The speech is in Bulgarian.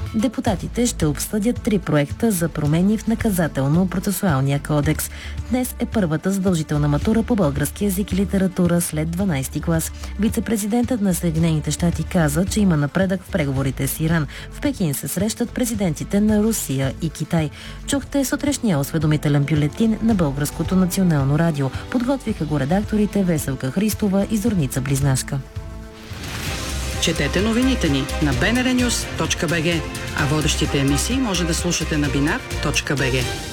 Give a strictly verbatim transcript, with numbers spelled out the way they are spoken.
Депутатите ще обсъдят три проекта за промени в наказателно-процесуалния кодекс. Днес е първата задължителна матура по български език и литература след дванадесети клас. Вице-президентът на Съединените щати каза, че има напредък в преговорите с Иран. В Пекин се срещат президентите на Русия и Китай. Чухте сутрешния осведомителен бюлетин на Българското национално радио. Подготвиха го редакторите Веселка Христова и Зорница Близнашка. Четете новините ни на би ен ар нюс точка би джи, а водещите емисии може да слушате на бинар точка би джи.